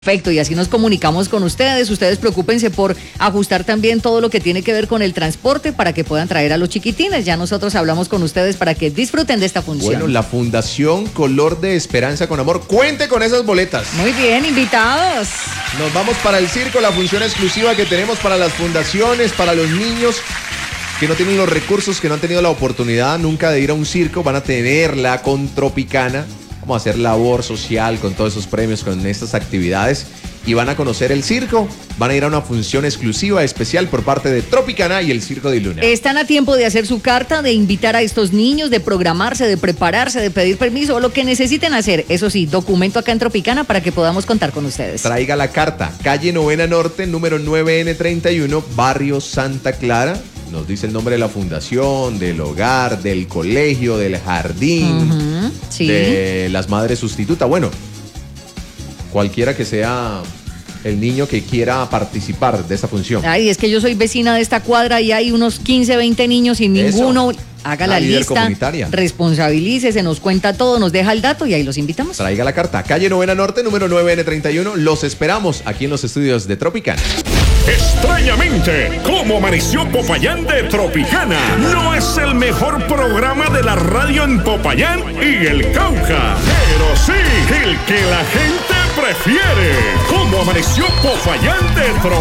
Perfecto, y así nos comunicamos con ustedes. Ustedes preocúpense por ajustar también todo lo que tiene que ver con el transporte para que puedan traer a los chiquitines. Ya nosotros hablamos con ustedes para que disfruten de esta función. Bueno, la Fundación Color de Esperanza con Amor. Cuente con esas boletas. Muy bien, invitados. Nos vamos para el circo, la función exclusiva que tenemos para las fundaciones, para los niños que no tienen los recursos, que no han tenido la oportunidad nunca de ir a un circo. Van a tenerla con Tropicana. Vamos a hacer labor social con todos esos premios, con estas actividades, y van a conocer el circo. Van a ir a una función exclusiva, especial por parte de Tropicana y el Circo de Luna. Están a tiempo de hacer su carta, de invitar a estos niños, de programarse, de prepararse, de pedir permiso, o lo que necesiten hacer. Eso sí, documento acá en Tropicana para que podamos contar con ustedes. Traiga la carta. Calle Novena Norte, número 9N31, Barrio Santa Clara. Nos dice el nombre de la fundación, del hogar, del colegio, del jardín, sí, de las madres sustitutas. Bueno, cualquiera que sea el niño que quiera participar de esa función. Ay, es que yo soy vecina de esta cuadra y hay unos 15, 20 niños y ninguno. Haga la lista, responsabilícese, nos cuenta todo, nos deja el dato y ahí los invitamos. Traiga la carta. Calle Novena Norte, número 9N31. Los esperamos aquí en los estudios de Tropicana. Extrañamente, como amaneció Popayán de Tropicana, no es el mejor programa de la radio en Popayán y el Cauca, pero sí el que la gente prefiere. Como amaneció Popayán de Tropicana.